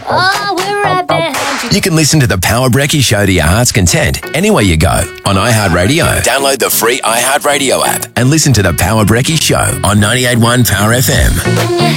Oh, we're right behind you. You can listen to the Power Brekkie Show to your heart's content anywhere you go on iHeartRadio. Download the free iHeartRadio app and listen to the Power Brekkie Show on 98.1 Power FM.